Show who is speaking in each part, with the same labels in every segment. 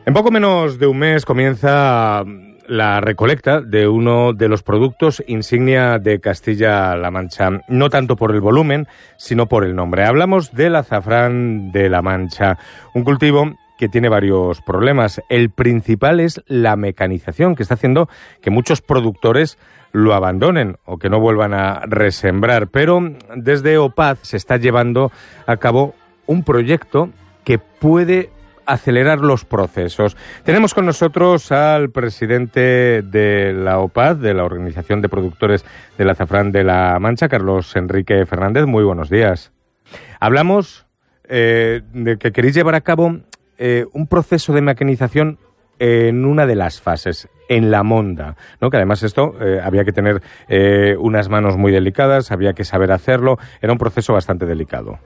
Speaker 1: En poco menos de un mes comienza la recolecta de uno de los productos insignia de Castilla-La Mancha, no tanto por el volumen, sino por el nombre. Hablamos del azafrán de La Mancha, un cultivo que tiene varios problemas. El principal es la mecanización, que está haciendo que muchos productores lo abandonen o que no vuelvan a resembrar. Pero desde OPAZ se está llevando a cabo un proyecto que puede acelerar los procesos. Tenemos con nosotros al presidente de la OPAZ, de la Organización de Productores del Azafrán de La Mancha, Carlos Enrique Fernández. Muy buenos días. Hablamos de que queréis llevar a cabo un proceso de mecanización en una de las fases, en la monda, ¿no? Que además esto había que tener unas manos muy delicadas, había que saber hacerlo, era un proceso bastante delicado.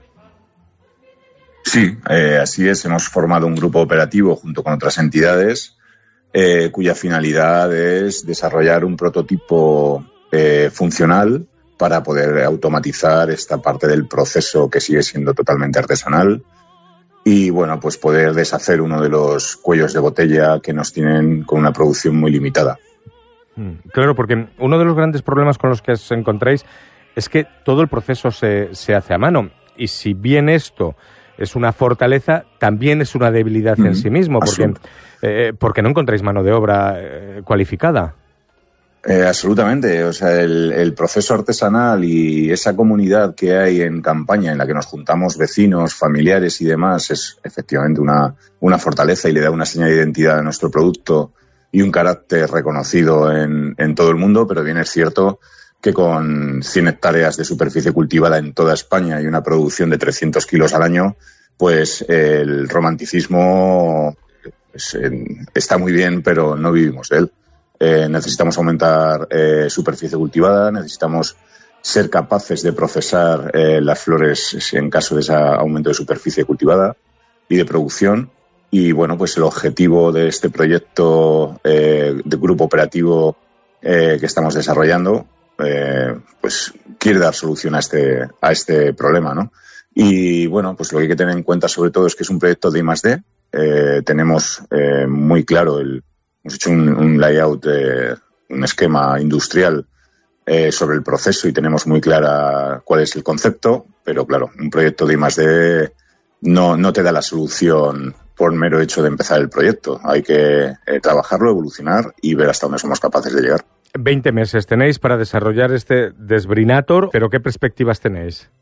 Speaker 2: Sí, así es. Hemos formado un grupo operativo junto con otras entidades cuya finalidad es desarrollar un prototipo funcional para poder automatizar esta parte del proceso que sigue siendo totalmente artesanal y, bueno, pues poder deshacer uno de los cuellos de botella que nos tienen con una producción muy limitada.
Speaker 1: Claro, porque uno de los grandes problemas con los que os encontráis es que todo el proceso se hace a mano. Y si bien esto es una fortaleza, también es una debilidad en sí mismo, porque no encontráis mano de obra cualificada.
Speaker 2: Absolutamente. O sea, el proceso artesanal y esa comunidad que hay en campaña en la que nos juntamos vecinos, familiares y demás es efectivamente una fortaleza y le da una señal de identidad a nuestro producto y un carácter reconocido en todo el mundo, pero bien es cierto que con 100 hectáreas de superficie cultivada en toda España y una producción de 300 kilos al año, pues el romanticismo está muy bien, pero no vivimos de él. Necesitamos aumentar superficie cultivada, necesitamos ser capaces de procesar las flores en caso de ese aumento de superficie cultivada y de producción. Y bueno, pues el objetivo de este proyecto de grupo operativo que estamos desarrollando pues quiere dar solución a este problema, ¿no? Y bueno, pues lo que hay que tener en cuenta sobre todo es que es un proyecto de I+D. Tenemos muy claro hemos hecho un layout, un esquema industrial sobre el proceso y tenemos muy clara cuál es el concepto, pero claro, un proyecto de I+D no te da la solución por mero hecho de empezar el proyecto. Hay que trabajarlo, evolucionar y ver hasta dónde somos capaces de llegar.
Speaker 1: 20 meses tenéis para desarrollar este Desbrinator, pero ¿qué perspectivas tenéis?